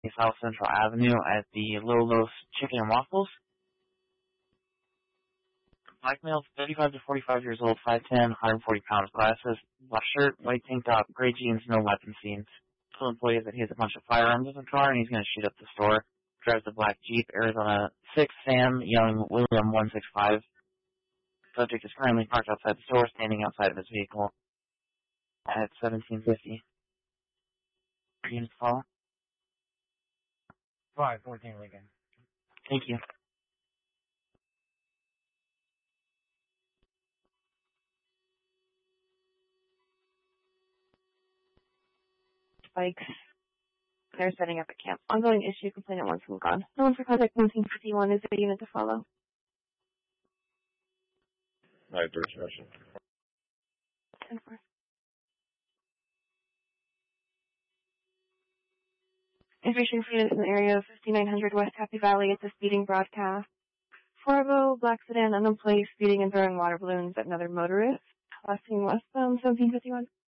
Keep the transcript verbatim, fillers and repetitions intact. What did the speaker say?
South Central Avenue at the Lolo's Chicken and Waffles. Black male, thirty-five to forty-five years old, five ten, one hundred forty pounds, glasses, black shirt, white tank top, gray jeans, no weapon scenes. Told employees that he has a bunch of firearms in the car and he's going to shoot up the store. Drives a black Jeep, Arizona six, Sam Young William one six five. Subject is currently parked outside the store, standing outside of his vehicle at seventeen fifty. Units follow. five fourteen Lincoln. Thank you. Spikes. They're setting up a camp. Ongoing issue. Complainant wants to move on. No one for contact nineteen fifty-one. Is there a unit to follow? Hi, Birch Russian. ten four. Information for units in the area of fifty-nine hundred West Happy Valley. It's a speeding broadcast. Fargo, black sedan, unemployed, speeding and throwing water balloons at another motorist. Last seen westbound, seventeen fifty-one.